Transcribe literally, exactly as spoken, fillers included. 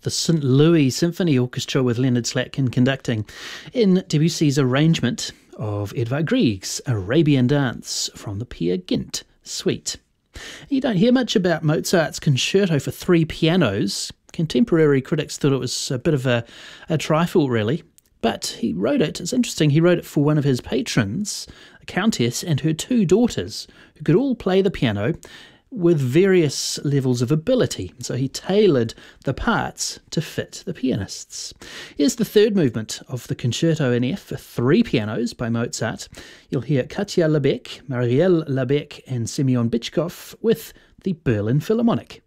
the Saint Louis Symphony Orchestra with Leonard Slatkin conducting, in Debussy's arrangement of Edvard Grieg's Arabian Dance from the Peer Gynt Suite. You don't hear much about Mozart's concerto for three pianos. Contemporary critics thought it was a bit of a, a trifle, really. But he wrote it, it's interesting, he wrote it for one of his patrons, a countess and her two daughters, who could all play the piano with various levels of ability. So he tailored the parts to fit the pianists. Here's the third movement of the Concerto in F for three pianos by Mozart. You'll hear Katja Lebec, Marielle Lebec and Semyon Bychkov with the Berlin Philharmonic.